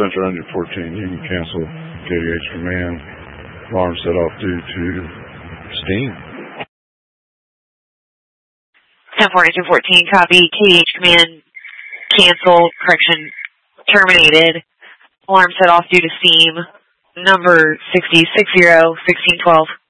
Central Engine 14, you can cancel KDH command. Alarm set off due to steam. 10-4, Engine 14, copy. KDH command canceled, correction, terminated. Alarm set off due to steam. Number 6060, 1612.